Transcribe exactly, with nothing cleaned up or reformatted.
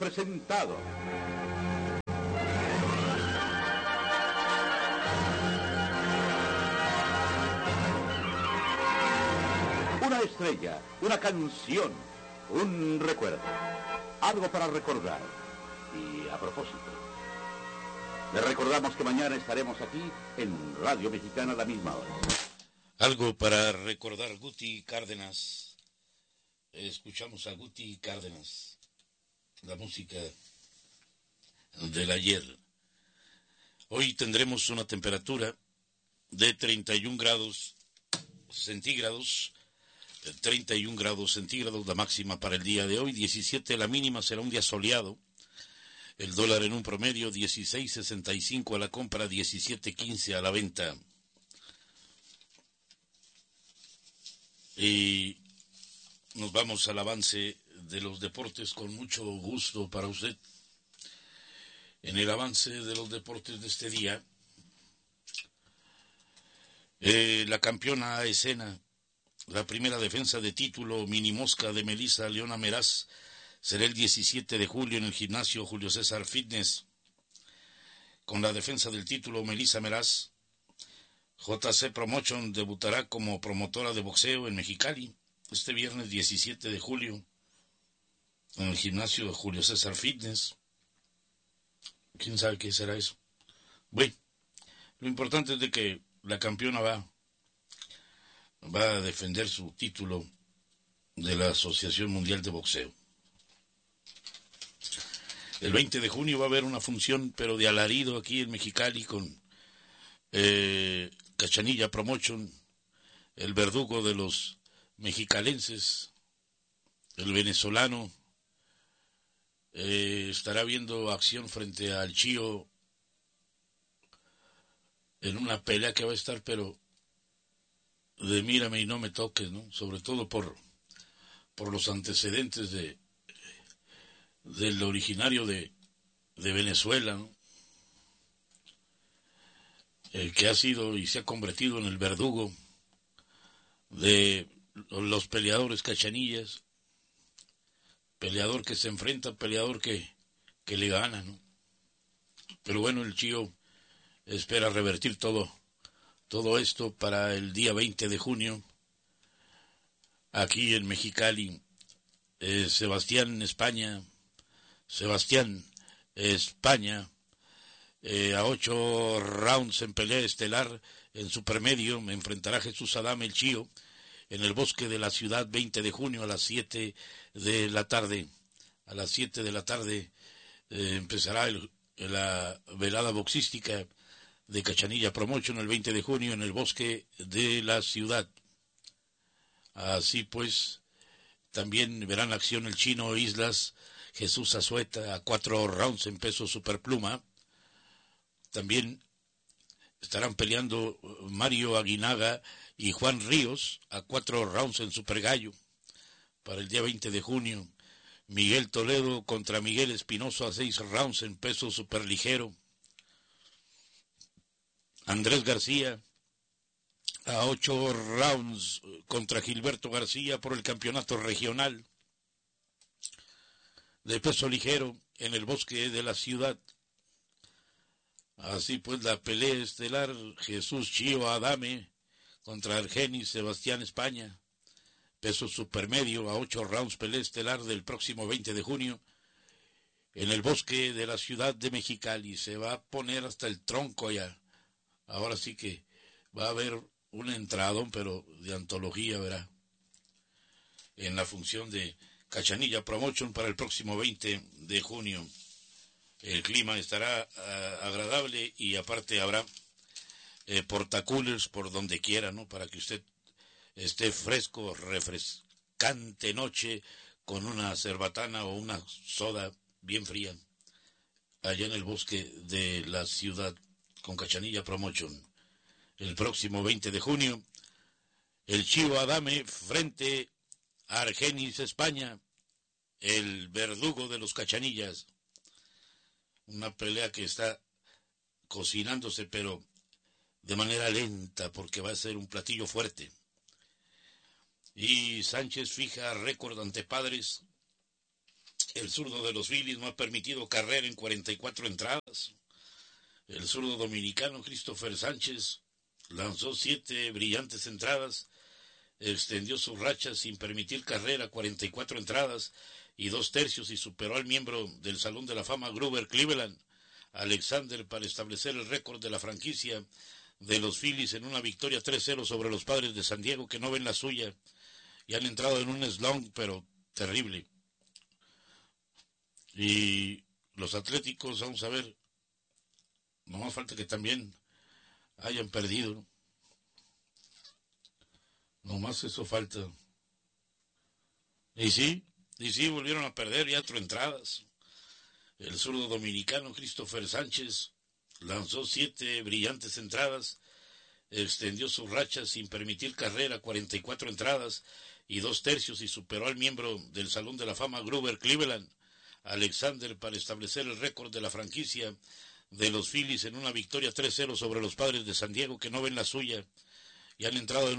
presentado. Una estrella, una canción, un recuerdo, algo para recordar. Y a propósito, les recordamos que mañana estaremos aquí en Radio Mexicana a la misma hora. Algo para recordar, Guti Cárdenas. Escuchamos a Guti Cárdenas, la música del ayer. Hoy tendremos una temperatura de treinta y un grados centígrados, treinta y un grados centígrados la máxima para el día de hoy, diecisiete la mínima, será un día soleado. El dólar en un promedio dieciséis sesenta y cinco a la compra, diecisiete quince a la venta. Y nos vamos al avance de los deportes con mucho gusto para usted. En el avance de los deportes de este día, eh, la campeona escena, la primera defensa de título mini mosca de Melissa Leona Meraz, será el diecisiete de julio en el gimnasio Julio César Fitness. Con la defensa del título Melissa Meraz, J C Promotion debutará como promotora de boxeo en Mexicali este viernes diecisiete de julio en el gimnasio de Julio César Fitness. ¿Quién sabe qué será eso? Bueno, lo importante es de que la campeona va, va a defender su título de la Asociación Mundial de Boxeo. El veinte de junio va a haber una función, pero de alarido aquí en Mexicali con eh, Cachanilla Promotion, el verdugo de los mexicalenses, el venezolano, eh, estará viendo acción frente al Chío en una pelea que va a estar, pero de mírame y no me toques, ¿no? Sobre todo por, por los antecedentes de del originario de, de Venezuela, ¿no? El que ha sido y se ha convertido en el verdugo de los peleadores Cachanillas, peleador que se enfrenta, peleador que, que le gana, ¿no? Pero bueno, el Chío espera revertir todo, todo esto para el día veinte de junio, aquí en Mexicali. eh, Sebastián, España, Sebastián, España, eh, a ocho rounds en pelea estelar en supermedio, me enfrentará a Jesús Adame el Chío en el Bosque de la Ciudad, veinte de junio a las siete de la tarde. A las siete de la tarde eh, empezará el, la velada boxística de Cachanilla Promotion el veinte de junio en el Bosque de la Ciudad. Así pues, también verán acción el Chino Islas, Jesús Azueta a cuatro rounds en peso superpluma. También estarán peleando Mario Aguinaga y Juan Ríos a cuatro rounds en Super Gallo. Para el día veinte de junio, Miguel Toledo contra Miguel Espinoso a seis rounds en peso superligero. Andrés García a ocho rounds contra Gilberto García por el campeonato regional de peso ligero en el Bosque de la Ciudad. Así pues, la pelea estelar, Jesús Chío Adame contra Argenis Sebastián España, peso supermedio a ocho rounds, pelea estelar del próximo veinte de junio en el Bosque de la Ciudad de Mexicali. Se va a poner hasta el tronco ya. Ahora sí que va a haber un entradón, pero de antología, verá, en la función de Cachanilla Promotion para el próximo veinte de junio. El clima estará uh, agradable y aparte habrá eh, portacoolers por donde quiera, ¿no? Para que usted esté fresco, refrescante noche con una cerbatana o una soda bien fría allá en el Bosque de la Ciudad con Cachanilla Promotion. El próximo veinte de junio, el Chío Adame frente a Argenis España, el verdugo de los Cachanillas. Una pelea que está cocinándose, pero de manera lenta, porque va a ser un platillo fuerte. Y Sánchez fija récord ante padres El zurdo de los Phillies no ha permitido carrera en cuarenta y cuatro entradas. El zurdo dominicano Christopher Sánchez lanzó siete brillantes entradas, extendió su racha sin permitir carrera, cuarenta y cuatro entradas y dos tercios, y superó al miembro del Salón de la Fama Grover Cleveland, Alexander, para establecer el récord de la franquicia de los Phillies en una victoria tres cero sobre los Padres de San Diego, que no ven la suya y han entrado en un slump pero terrible. Y los Atléticos, vamos a ver, no más falta que también hayan perdido. No más eso falta. Y sí, y sí, volvieron a perder ya cuatro entradas. El zurdo dominicano Christopher Sánchez lanzó siete brillantes entradas, extendió su racha sin permitir carrera, cuarenta y cuatro entradas y dos tercios, y superó al miembro del Salón de la Fama Grover Cleveland, Alexander, para establecer el récord de la franquicia de los Phillies en una victoria tres cero sobre los Padres de San Diego, que no ven la suya y han entrado en